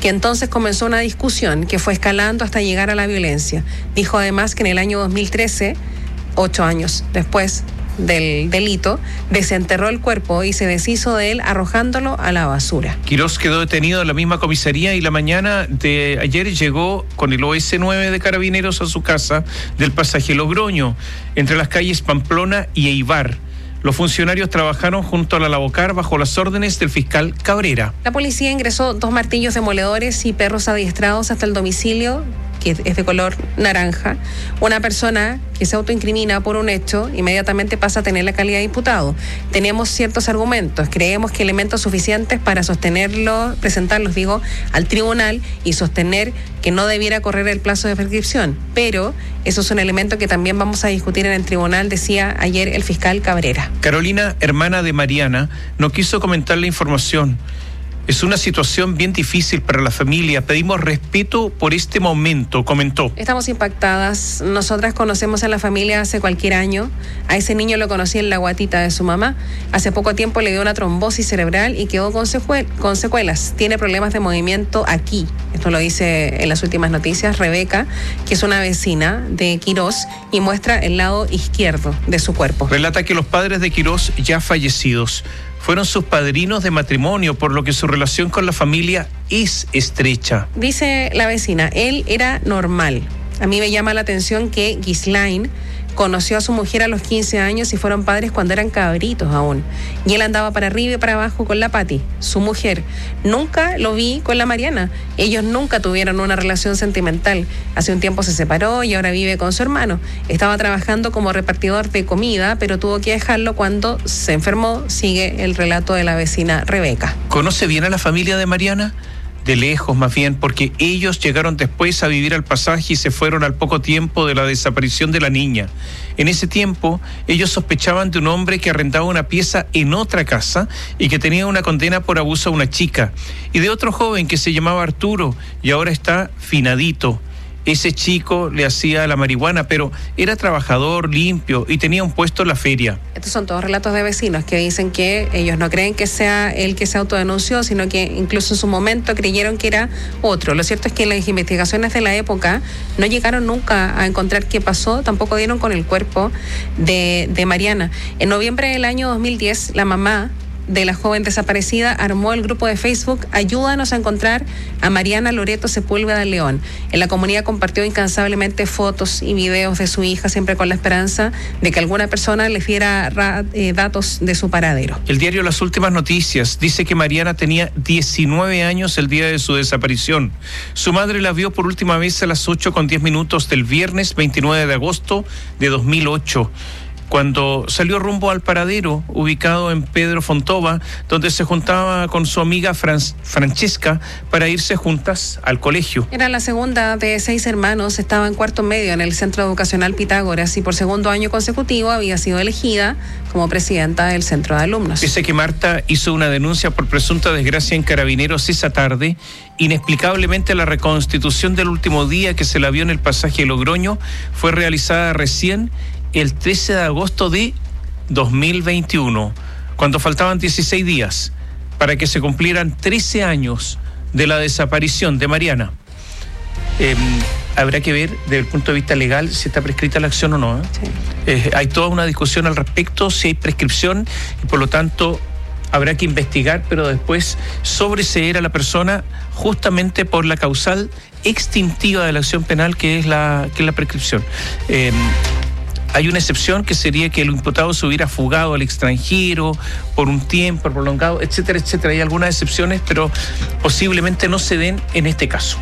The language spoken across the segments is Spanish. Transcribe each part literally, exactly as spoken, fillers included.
que entonces comenzó una discusión que fue escalando hasta llegar a la violencia. Dijo además que en el año dos mil trece, ocho años después del delito, desenterró el cuerpo y se deshizo de él arrojándolo a la basura. Quirós quedó detenido en la misma comisaría y la mañana de ayer llegó con el O S nueve de Carabineros a su casa del pasaje Logroño, entre las calles Pamplona y Eibar. Los funcionarios trabajaron junto a la Lavocar bajo las órdenes del fiscal Cabrera. La policía ingresó dos martillos demoledores y perros adiestrados hasta el domicilio, que es de color naranja. Una persona que se autoincrimina por un hecho inmediatamente pasa a tener la calidad de imputado. Tenemos ciertos argumentos, creemos que elementos suficientes para sostenerlos, presentarlos, digo, al tribunal y sostener que no debiera correr el plazo de prescripción. Pero eso es un elemento que también vamos a discutir en el tribunal, decía ayer el fiscal Cabrera. Carolina, hermana de Mariana, no quiso comentar la información. Es una situación bien difícil para la familia. Pedimos respeto por este momento, comentó. Estamos impactadas. Nosotras conocemos a la familia hace cualquier año. A ese niño lo conocí en la guatita de su mamá. Hace poco tiempo le dio una trombosis cerebral y quedó con, secuel- con secuelas. Tiene problemas de movimiento aquí. Esto lo dice en las últimas noticias Rebeca, que es una vecina de Quirós y muestra el lado izquierdo de su cuerpo. Relata que los padres de Quirós, ya fallecidos, fueron sus padrinos de matrimonio, por lo que su relación con la familia es estrecha. Dice la vecina, él era normal. A mí me llama la atención que Ghislaine conoció a su mujer a los quince años y fueron padres cuando eran cabritos aún. Y él andaba para arriba y para abajo con la Pati, su mujer. Nunca lo vi con la Mariana. Ellos nunca tuvieron una relación sentimental. Hace un tiempo se separó y ahora vive con su hermano. Estaba trabajando como repartidor de comida, pero tuvo que dejarlo cuando se enfermó. Sigue el relato de la vecina Rebeca. ¿Conoce bien a la familia de Mariana? De lejos más bien, porque ellos llegaron después a vivir al pasaje y se fueron al poco tiempo de la desaparición de la niña. En ese tiempo, ellos sospechaban de un hombre que arrendaba una pieza en otra casa y que tenía una condena por abuso a una chica, y de otro joven que se llamaba Arturo y ahora está finadito. Ese chico le hacía la marihuana, pero era trabajador, limpio y tenía un puesto en la feria. Estos son todos relatos de vecinos que dicen que ellos no creen que sea él que se autodenunció, sino que incluso en su momento creyeron que era otro. Lo cierto es que las investigaciones de la época no llegaron nunca a encontrar qué pasó, tampoco dieron con el cuerpo de, de Mariana. En noviembre del año dos mil diez, la mamá de la joven desaparecida armó el grupo de Facebook Ayúdanos a encontrar a Mariana Loreto Sepúlveda León. En la comunidad compartió incansablemente fotos y videos de su hija, siempre con la esperanza de que alguna persona les diera ra- eh, datos de su paradero. El diario Las Últimas Noticias dice que Mariana tenía diecinueve años el día de su desaparición. Su madre la vio por última vez a las ocho con diez minutos del viernes veintinueve de agosto de dos mil ocho. Cuando salió rumbo al paradero ubicado en Pedro Fontova, donde se juntaba con su amiga Fran- Francesca para irse juntas al colegio. Era la segunda de seis hermanos, estaba en cuarto medio en el Centro Educacional Pitágoras y por segundo año consecutivo había sido elegida como presidenta del Centro de Alumnos. Dice que Marta hizo una denuncia por presunta desgracia en Carabineros esa tarde. Inexplicablemente la reconstitución del último día que se la vio en el pasaje Logroño fue realizada recién el trece de agosto de dos mil veintiuno, cuando faltaban dieciséis días para que se cumplieran trece años de la desaparición de Mariana. Eh, habrá que ver desde el punto de vista legal si está prescrita la acción o no. ¿eh? Sí. Eh, hay toda una discusión al respecto, si hay prescripción, y por lo tanto habrá que investigar, pero después sobreseer a la persona justamente por la causal extintiva de la acción penal que es la, que es la prescripción. Eh, Hay una excepción que sería que el imputado se hubiera fugado al extranjero por un tiempo prolongado, etcétera, etcétera. Hay algunas excepciones, pero posiblemente no se den en este caso.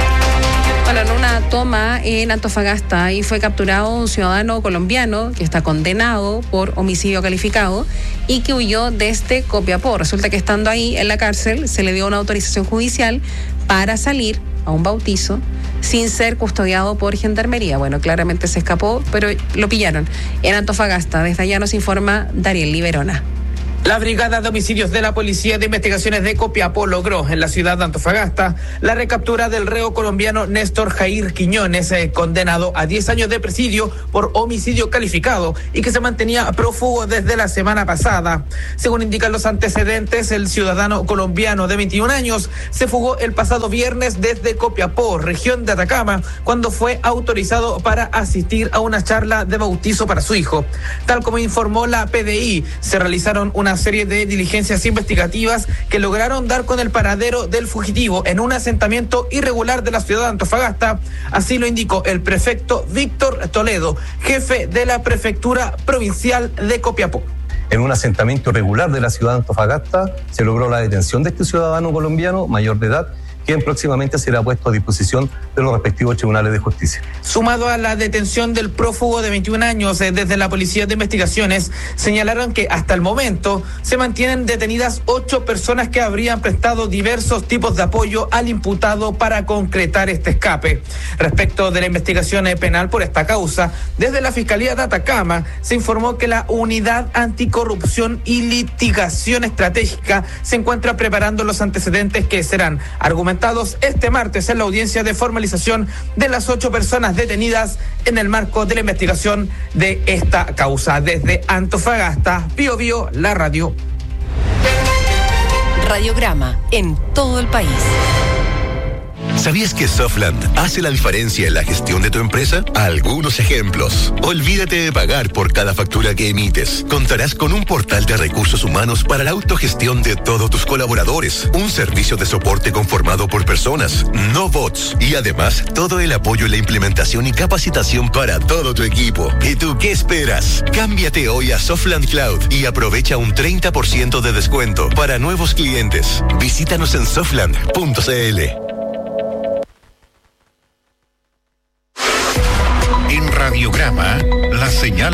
Bueno, en una toma en Antofagasta, ahí fue capturado un ciudadano colombiano que está condenado por homicidio calificado y que huyó desde Copiapó. Resulta que estando ahí en la cárcel se le dio una autorización judicial para salir a un bautizo sin ser custodiado por Gendarmería. Bueno, claramente se escapó, pero lo pillaron en Antofagasta. Desde allá nos informa Dariel Liberona. La Brigada de Homicidios de la Policía de Investigaciones de Copiapó logró en la ciudad de Antofagasta la recaptura del reo colombiano Néstor Jair Quiñones, eh, condenado a diez años de presidio por homicidio calificado y que se mantenía prófugo desde la semana pasada. Según indican los antecedentes, el ciudadano colombiano de veintiún años se fugó el pasado viernes desde Copiapó, región de Atacama, cuando fue autorizado para asistir a una charla de bautizo para su hijo. Tal como informó la P D I, se realizaron una serie de diligencias investigativas que lograron dar con el paradero del fugitivo en un asentamiento irregular de la ciudad de Antofagasta. Así lo indicó el prefecto Víctor Toledo, jefe de la Prefectura Provincial de Copiapó. En un asentamiento irregular de la ciudad de Antofagasta se logró la detención de este ciudadano colombiano mayor de edad, quien próximamente será puesto a disposición de los respectivos tribunales de justicia. Sumado a la detención del prófugo de veintiún años, eh, desde la Policía de Investigaciones señalaron que hasta el momento se mantienen detenidas ocho personas que habrían prestado diversos tipos de apoyo al imputado para concretar este escape. Respecto de la investigación penal por esta causa, desde la Fiscalía de Atacama se informó que la Unidad Anticorrupción y Litigación Estratégica se encuentra preparando los antecedentes que serán argumentados este martes en la audiencia de formalización de las ocho personas detenidas en el marco de la investigación de esta causa. Desde Antofagasta, Bío Bío, la radio. Radiograma en todo el país. ¿Sabías que Softland hace la diferencia en la gestión de tu empresa? Algunos ejemplos. Olvídate de pagar por cada factura que emites. Contarás con un portal de recursos humanos para la autogestión de todos tus colaboradores. Un servicio de soporte conformado por personas, no bots. Y además, todo el apoyo en la implementación y capacitación para todo tu equipo. ¿Y tú qué esperas? Cámbiate hoy a Softland Cloud y aprovecha un treinta por ciento de descuento para nuevos clientes. Visítanos en softland punto c l. En Radiograma, la señal